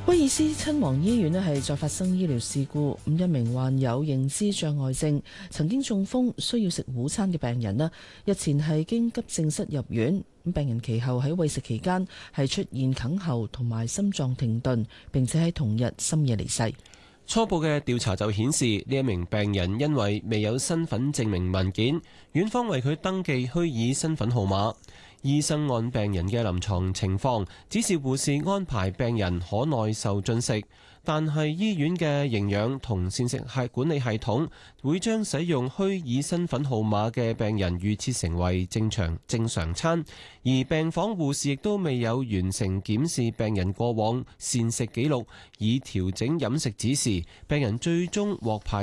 威爾斯親王醫院係再發生醫療事故，一名患有認知障礙症、曾經中風需要食午餐嘅病人啦，日前係經急症室入院，病人其後喺餵食期間係出現哽喉同埋心臟停頓，並且喺同日深夜離世。 初步嘅調查就顯示，呢一名病人因為未有身份證明文件，院方為佢登記虛擬身份號碼。醫生按病人嘅臨床情況，指示護士安排病人可耐受進食，但係醫院嘅營養同膳食管理系統會將使用虛擬身份號碼嘅病人預設成為正常餐，而病房護士亦都未有完成檢視病人過往膳食記錄，以調整飲食指示，病人最終獲派